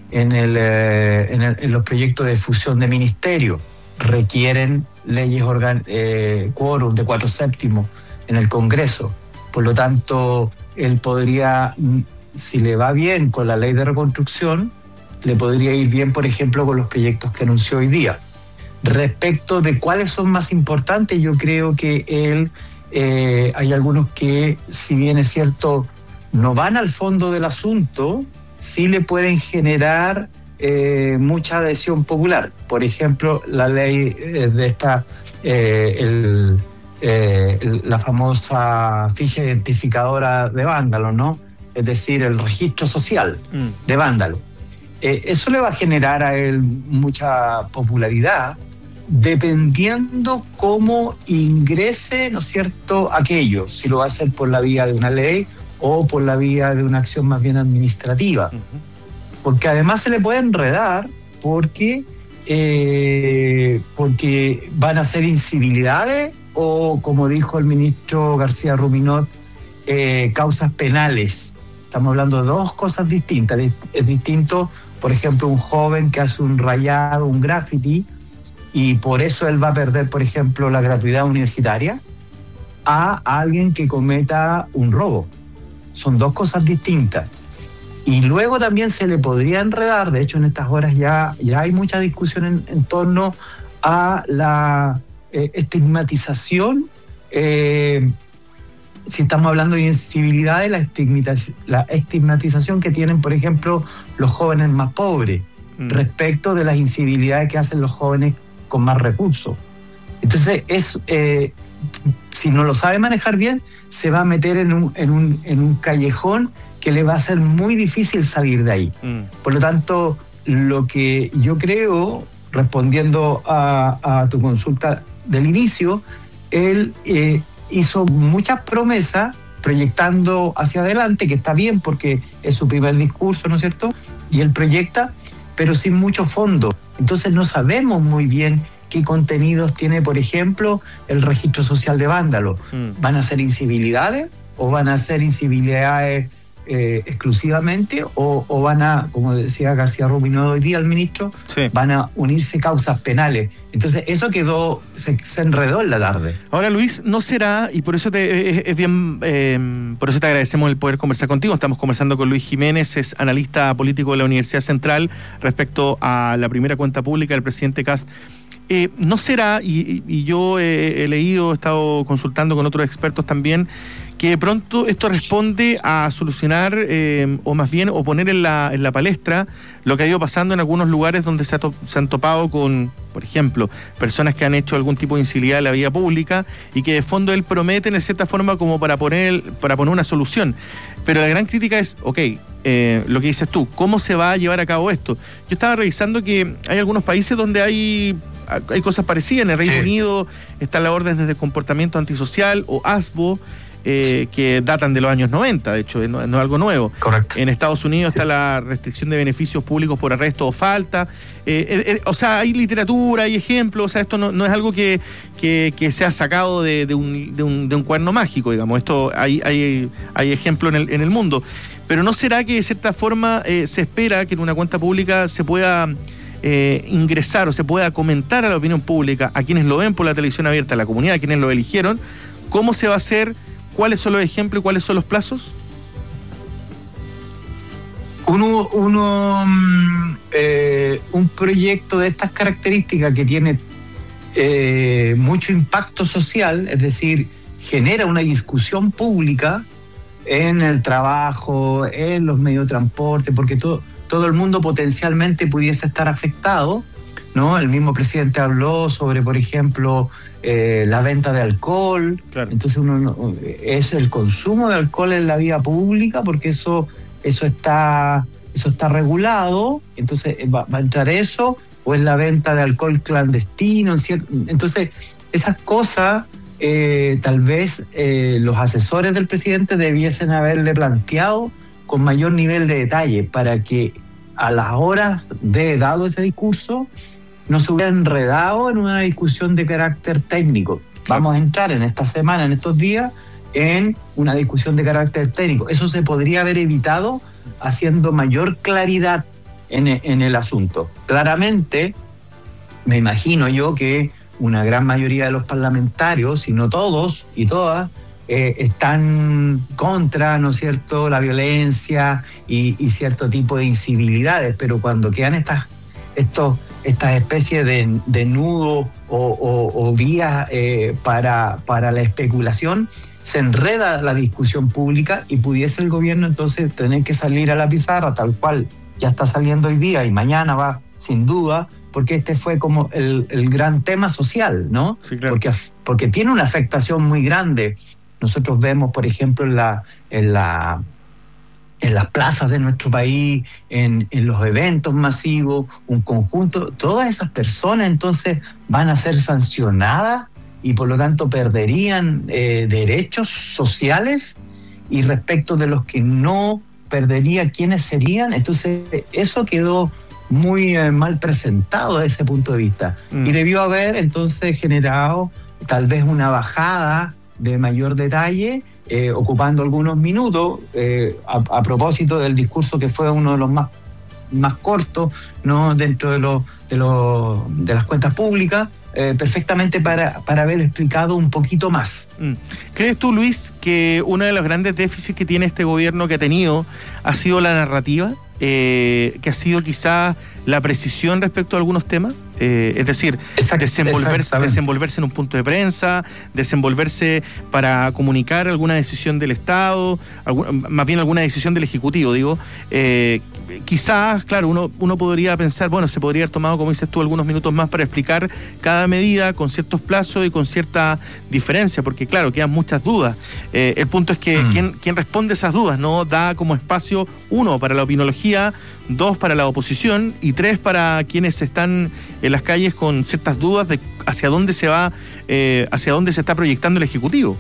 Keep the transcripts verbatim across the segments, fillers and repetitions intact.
en, el, eh, en, el, en los proyectos de fusión de ministerios. Requieren leyes organ, eh, quórum de cuatro séptimos en el Congreso. Por lo tanto, él podría, si le va bien con la ley de reconstrucción, le podría ir bien, por ejemplo, con los proyectos que anunció hoy día. Respecto de cuáles son más importantes, yo creo que él, eh, hay algunos que, si bien es cierto, no van al fondo del asunto, sí le pueden generar eh, mucha adhesión popular. Por ejemplo, la ley eh, de esta, eh, el, eh, el, la famosa ficha identificadora de vándalo, ¿no? Es decir, el registro social mm. de vándalo. Eh, eso le va a generar a él mucha popularidad, dependiendo cómo ingrese, ¿no es cierto?, aquello, si lo va a hacer por la vía de una ley o por la vía de una acción más bien administrativa. Uh-huh. Porque además se le puede enredar porque, eh, porque van a ser incivilidades o, como dijo el ministro García Ruminot, eh, causas penales. Estamos hablando de dos cosas distintas. Es distinto, por ejemplo, un joven que hace un rayado, un graffiti, y por eso él va a perder, por ejemplo, la gratuidad universitaria, a alguien que cometa un robo. Son dos cosas distintas. Y luego también se le podría enredar, de hecho en estas horas ya, ya hay mucha discusión en, en torno a la eh, estigmatización, eh, si estamos hablando de incivilidades, la, estigmatiz- la estigmatización que tienen, por ejemplo, los jóvenes más pobres, mm. respecto de las incivilidades que hacen los jóvenes con más recursos. Entonces, es, eh, si no lo sabe manejar bien, se va a meter en un, en un, en un callejón que le va a ser muy difícil salir de ahí. Mm. Por lo tanto, lo que yo creo, respondiendo a, a tu consulta del inicio, él eh, hizo muchas promesas proyectando hacia adelante, que está bien porque es su primer discurso, ¿no es cierto? Y él proyecta, pero sin mucho fondo. Entonces no sabemos muy bien qué contenidos tiene, por ejemplo, el registro social de vándalo. Mm. ¿Van a ser incivilidades o van a ser incivilidades eh, exclusivamente o, o van a, como decía García Ruminot hoy día el ministro, sí. van a unirse causas penales? Entonces eso quedó, se, se enredó en la tarde. Ahora, Luis, ¿no será, y por eso te, es, es bien, eh, por eso te agradecemos el poder conversar contigo? Estamos conversando con Luis Jiménez, es analista político de la Universidad Central, respecto a la primera cuenta pública del presidente Kast. Eh, ¿No será, y, y yo he, he leído, he estado consultando con otros expertos también, que de pronto esto responde a solucionar, eh, o más bien, o poner en la, en la palestra lo que ha ido pasando en algunos lugares donde se, ha to- se han topado con, por ejemplo, personas que han hecho algún tipo de incivilidad en la vía pública y que de fondo él promete, en cierta forma, como para poner, para poner una solución? Pero la gran crítica es, ok, eh, lo que dices tú, ¿cómo se va a llevar a cabo esto? Yo estaba revisando que hay algunos países donde hay... hay cosas parecidas. En el Reino sí. Unido está la orden de comportamiento antisocial, o A S B O, eh, que datan de los años noventa, de hecho, no, no es algo nuevo. Correcto. En Estados Unidos sí. está la restricción de beneficios públicos por arresto o falta. Eh, eh, eh, o sea, hay literatura, hay ejemplos, o sea, esto no, no es algo que, que, que se ha sacado de, de, un, de, un, de un cuaderno mágico, digamos. Esto hay, hay, hay ejemplos en el, en el mundo. Pero ¿no será que de cierta forma eh, se espera que en una cuenta pública se pueda... Eh, ingresar o se pueda comentar a la opinión pública, a quienes lo ven por la televisión abierta, a la comunidad, a quienes lo eligieron, cómo se va a hacer, cuáles son los ejemplos y cuáles son los plazos? Uno, uno eh, un proyecto de estas características que tiene eh, mucho impacto social, es decir, genera una discusión pública en el trabajo, en los medios de transporte, porque todo todo el mundo potencialmente pudiese estar afectado, ¿no? El mismo presidente habló sobre, por ejemplo, eh, la venta de alcohol. Claro. Entonces uno no, es el consumo de alcohol en la vía pública, porque eso eso está eso está regulado. Entonces va, va a entrar eso, o es la venta de alcohol clandestino. Entonces esas cosas eh, tal vez eh, los asesores del presidente debiesen haberle planteado con mayor nivel de detalle, para que a las horas de dado ese discurso no se hubiera enredado en una discusión de carácter técnico. Vamos a entrar en esta semana, en estos días, en una discusión de carácter técnico. Eso se podría haber evitado haciendo mayor claridad en, en el asunto. Claramente, me imagino yo que una gran mayoría de los parlamentarios, si no todos y todas, eh, están contra, ¿no es cierto?, la violencia y, y cierto tipo de incivilidades, pero cuando quedan estas, estos, estas especies de, de nudos o, o, o vías eh, para, para la especulación, se enreda la discusión pública y pudiese el gobierno entonces tener que salir a la pizarra, tal cual ya está saliendo hoy día y mañana va, sin duda, porque este fue como el, el gran tema social, ¿no? Sí, claro. Porque, porque tiene una afectación muy grande. Nosotros vemos, por ejemplo, en, la, en, la, en las plazas de nuestro país, en, en los eventos masivos, un conjunto, todas esas personas entonces van a ser sancionadas y por lo tanto perderían eh, derechos sociales, y respecto de los que no perdería, ¿quiénes serían? Entonces eso quedó muy eh, mal presentado desde ese punto de vista. Mm. Y debió haber entonces generado tal vez una bajada de mayor detalle, eh, ocupando algunos minutos, eh, a, a propósito del discurso que fue uno de los más, más cortos, ¿no?, dentro de, lo, de, lo, de las cuentas públicas, eh, perfectamente para, para haber explicado un poquito más. Mm. ¿Crees tú, Luis, que uno de los grandes déficits que tiene este gobierno, que ha tenido, ha sido la narrativa? Eh, que ha sido quizás la precisión respecto a algunos temas, eh, es decir, Exact, desenvolverse, desenvolverse en un punto de prensa, desenvolverse para comunicar alguna decisión del Estado, algún, más bien alguna decisión del Ejecutivo, digo, eh, quizás, claro, uno, uno podría pensar, bueno, se podría haber tomado, como dices tú, algunos minutos más para explicar cada medida con ciertos plazos y con cierta diferencia, porque claro, quedan muchas dudas. Eh, el punto es que mm. ¿quién, quién responde esas dudas, ¿no? Da como espacio, uno, para la opinología, dos, para la oposición, y tres, para quienes están en las calles con ciertas dudas de hacia dónde se va, eh, hacia dónde se está proyectando el Ejecutivo.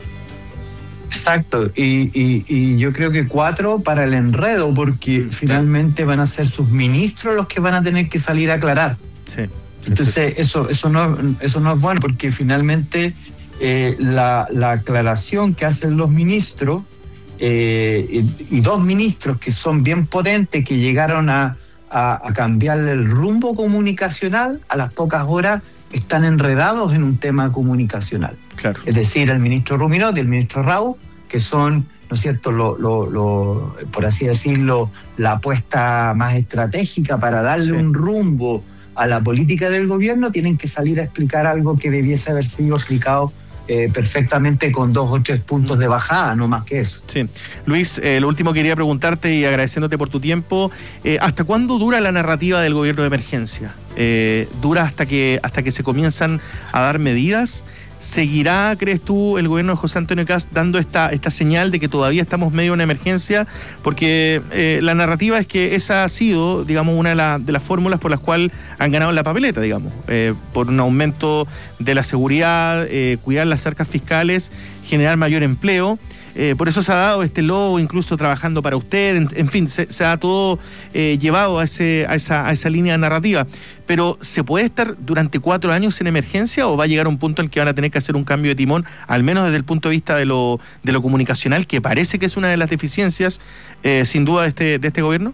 Exacto, y, y, y yo creo que cuatro para el enredo, porque sí, finalmente van a ser sus ministros los que van a tener que salir a aclarar. Sí. Entonces eso, eso, no, eso no es bueno, porque finalmente eh, la, la aclaración que hacen los ministros, eh, y, y dos ministros que son bien potentes, que llegaron a, a, a cambiarle el rumbo comunicacional, a las pocas horas están enredados en un tema comunicacional. Claro. Es decir, el ministro Ruminot y el ministro Rau, que son, ¿no es cierto?, lo, lo, lo, por así decirlo, la apuesta más estratégica para darle sí. un rumbo a la política del gobierno, tienen que salir a explicar algo que debiese haber sido explicado eh, perfectamente con dos o tres puntos de bajada, no más que eso. Sí. Luis, eh, lo último quería preguntarte, y agradeciéndote por tu tiempo, eh, ¿hasta cuándo dura la narrativa del gobierno de emergencia? Eh, ¿Dura hasta que, hasta que se comienzan a dar medidas? ¿Seguirá, crees tú, el gobierno de José Antonio Kast dando esta, esta señal de que todavía estamos medio en una emergencia? Porque eh, la narrativa es que esa ha sido, digamos, una de, la, de las fórmulas por las cuales han ganado la papeleta, digamos, eh, por un aumento de la seguridad, eh, cuidar las arcas fiscales, generar mayor empleo. Eh, por eso se ha dado este logo, incluso trabajando para usted, en, en fin, se, se ha todo eh, llevado a, ese, a, esa, a esa línea narrativa. Pero ¿se puede estar durante cuatro años en emergencia, o va a llegar un punto en que van a tener que hacer un cambio de timón, al menos desde el punto de vista de lo, de lo comunicacional, que parece que es una de las deficiencias, eh, sin duda, de este, de este gobierno?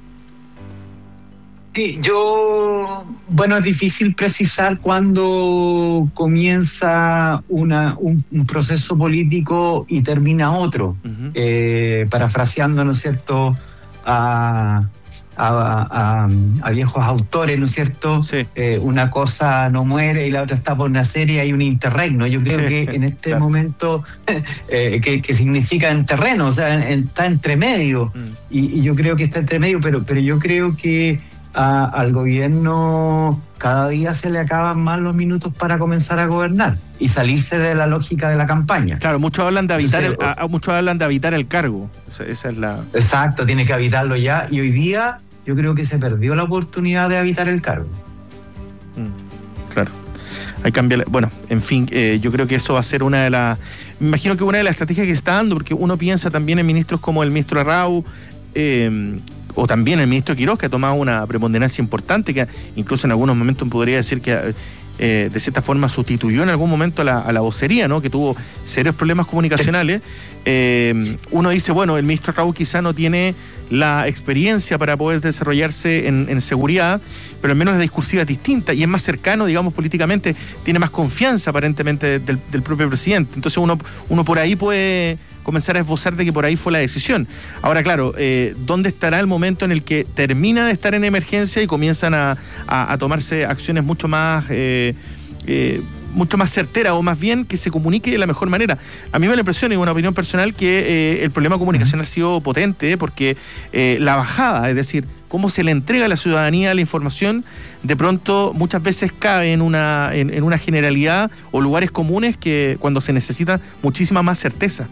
Sí, yo, bueno, es difícil precisar cuándo comienza una, un, un proceso político y termina otro, uh-huh. eh, parafraseando, ¿no es cierto?, a, a, a, a viejos autores, ¿no es cierto? Sí. Eh, una cosa no muere y la otra está por nacer y hay un interregno. Yo creo sí, que en este claro. momento, eh, que, que significa en terreno, o sea, en, está entre medio, uh-huh. y, y yo creo que está entre medio, pero, pero yo creo que A, al gobierno cada día se le acaban más los minutos para comenzar a gobernar y salirse de la lógica de la campaña. Claro, muchos hablan de habitar, Entonces, el, a, muchos hablan de habitar el cargo. Esa, esa es la... Exacto, tiene que habitarlo ya, y hoy día yo creo que se perdió la oportunidad de habitar el cargo. Mm, claro. Hay que cambiar, bueno, en fin, eh, yo creo que eso va a ser una de las, me imagino que una de las estrategias que se está dando, porque uno piensa también en ministros como el ministro Rau, eh, o también el ministro Quiroz, que ha tomado una preponderancia importante, que incluso en algunos momentos podría decir que eh, de cierta forma sustituyó en algún momento a la, a la vocería, ¿no? Que tuvo serios problemas comunicacionales. Eh, uno dice, bueno, el ministro Raúl quizá no tiene la experiencia para poder desarrollarse en, en seguridad, pero al menos la discursiva es distinta y es más cercano, digamos, políticamente, tiene más confianza aparentemente del, del propio presidente. Entonces uno, uno por ahí puede comenzar a esbozar de que por ahí fue la decisión. Ahora, claro, eh, ¿dónde estará el momento en el que termina de estar en emergencia y comienzan a, a, a tomarse acciones mucho más... Eh, eh, mucho más certera, o más bien que se comunique de la mejor manera? A mí me da la impresión, y una opinión personal, que eh, el problema de comunicación uh-huh. ha sido potente, porque eh, la bajada, es decir, cómo se le entrega a la ciudadanía la información, de pronto muchas veces cae en una, en, en una generalidad o lugares comunes que cuando se necesita muchísima más certeza.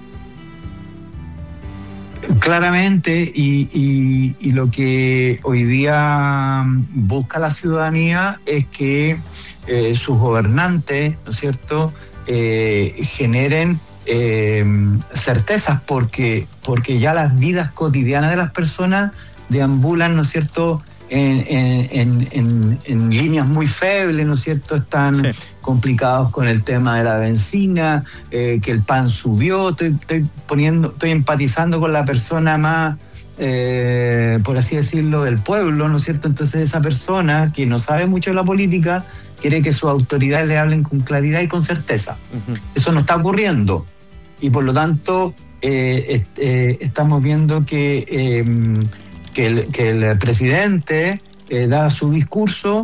Claramente, y, y, y lo que hoy día busca la ciudadanía es que eh, sus gobernantes, ¿no es cierto?, eh, generen eh, certezas, porque, porque ya las vidas cotidianas de las personas deambulan, ¿no es cierto?, En, en, en, en líneas muy febles, ¿no es cierto? Están sí. complicados con el tema de la benzina, eh, que el pan subió. Estoy, estoy poniendo, estoy empatizando con la persona más, eh, por así decirlo, del pueblo, ¿no es cierto? Entonces esa persona que no sabe mucho de la política quiere que sus autoridades le hablen con claridad y con certeza. Uh-huh. Eso no está ocurriendo y por lo tanto eh, eh, estamos viendo que eh, Que el, que el presidente eh, da su discurso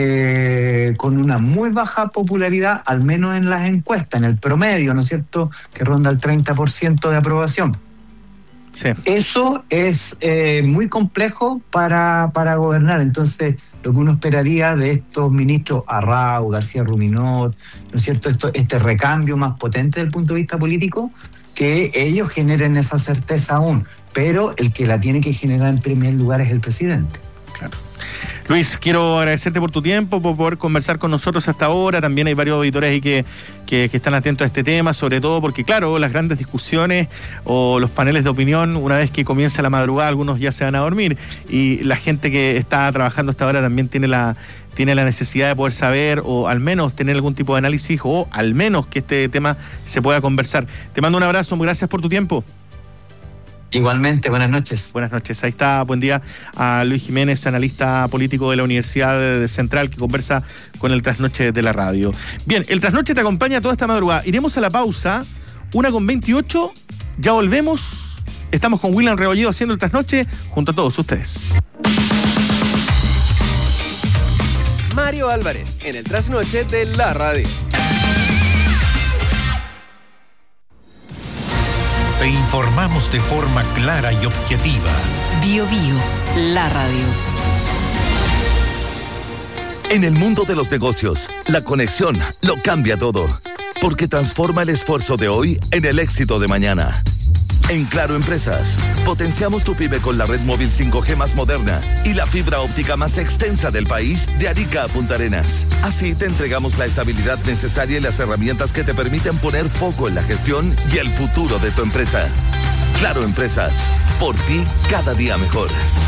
eh, con una muy baja popularidad, al menos en las encuestas, en el promedio, ¿no es cierto?, que ronda el treinta por ciento de aprobación. Sí. Eso es eh, muy complejo para, para gobernar. Entonces, lo que uno esperaría de estos ministros, Arrau, García Ruminot, ¿no es cierto?, Esto, este recambio más potente desde el punto de vista político, que ellos generen esa certeza aún, pero el que la tiene que generar en primer lugar es el presidente. Claro. Luis, quiero agradecerte por tu tiempo, por poder conversar con nosotros hasta ahora. También hay varios auditores ahí que, que, que están atentos a este tema, sobre todo porque, claro, las grandes discusiones o los paneles de opinión, una vez que comienza la madrugada, algunos ya se van a dormir, y la gente que está trabajando hasta ahora también tiene la tiene la necesidad de poder saber, o al menos tener algún tipo de análisis, o al menos que este tema se pueda conversar. Te mando un abrazo, gracias por tu tiempo. Igualmente, buenas noches. Buenas noches, ahí está, buen día a Luis Jiménez, analista político de la Universidad Central, que conversa con el Trasnoche de la radio. Bien, el Trasnoche te acompaña toda esta madrugada. Iremos a la pausa, una con veintiocho, ya volvemos. Estamos con William Rebolledo haciendo el Trasnoche junto a todos ustedes. Mario Álvarez, en el Trasnoche de la radio. Te informamos de forma clara y objetiva. Bio Bio, la radio. En el mundo de los negocios, la conexión lo cambia todo, porque transforma el esfuerzo de hoy en el éxito de mañana. En Claro Empresas, potenciamos tu pyme con la red móvil cinco G más moderna y la fibra óptica más extensa del país, de Arica a Punta Arenas. Así te entregamos la estabilidad necesaria y las herramientas que te permiten poner foco en la gestión y el futuro de tu empresa. Claro Empresas, por ti cada día mejor.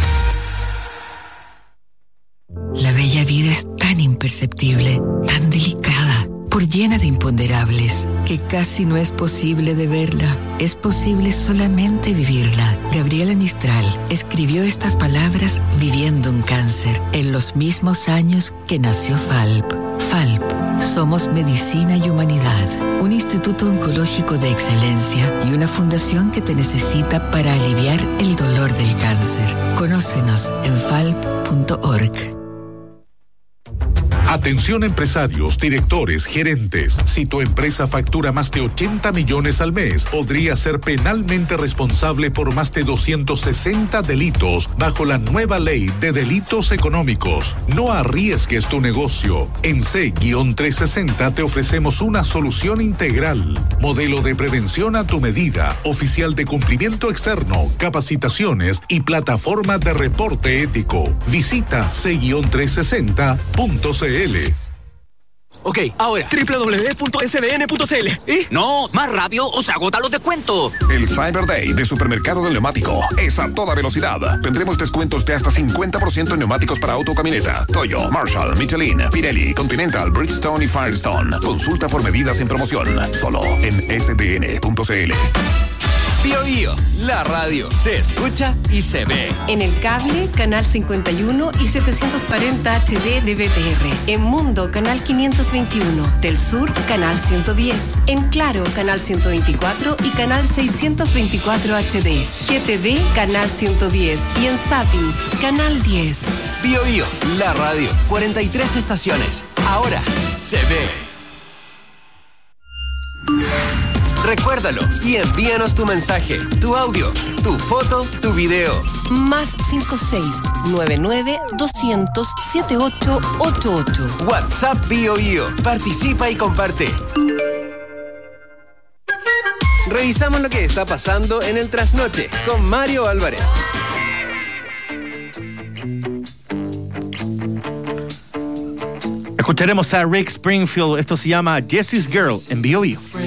La bella vida es tan imperceptible, tan delicada, por llena de imponderables, que casi no es posible de verla. Es posible solamente vivirla. Gabriela Mistral escribió estas palabras viviendo un cáncer en los mismos años que nació F A L P. F A L P, somos medicina y humanidad, un instituto oncológico de excelencia y una fundación que te necesita para aliviar el dolor del cáncer. Conócenos en falp punto org. Atención empresarios, directores, gerentes. Si tu empresa factura más de ochenta millones al mes, podría ser penalmente responsable por más de doscientos sesenta delitos bajo la nueva ley de delitos económicos. No arriesgues tu negocio. En C trescientos sesenta te ofrecemos una solución integral. Modelo de prevención a tu medida, oficial de cumplimiento externo, capacitaciones y plataforma de reporte ético. Visita C trescientos sesenta punto c l. Ok, ahora, doble u doble u doble u punto s b n punto c l. ¿Eh? No, más rápido o se agotan los descuentos. El Cyber Day de Supermercado del Neumático es a toda velocidad. Tendremos descuentos de hasta cincuenta por ciento en neumáticos para auto, camioneta, Toyo, Marshall, Michelin, Pirelli, Continental, Bridgestone y Firestone. Consulta por medidas en promoción. Solo en s d n punto c l. Bio Bio, la radio se escucha y se ve. En el cable, canal cincuenta y uno y setecientos cuarenta H D de B T R. En Mundo, canal quinientos veintiuno. Del Sur, canal ciento diez. En Claro, canal ciento veinticuatro y canal seiscientos veinticuatro H D. G T V, canal ciento diez. Y en Zapping, canal diez. Bio Bio, la radio, cuarenta y tres estaciones. Ahora se ve. Recuérdalo y envíanos tu mensaje, tu audio, tu foto, tu video. Más cinco seis nueve nueve dos cero cero siete ocho ocho ocho. WhatsApp Bio Bio. Participa y comparte. Revisamos lo que está pasando en el Trasnoche con Mario Álvarez. Escucharemos a Rick Springfield. Esto se llama Jessie's Girl en Bio Bio.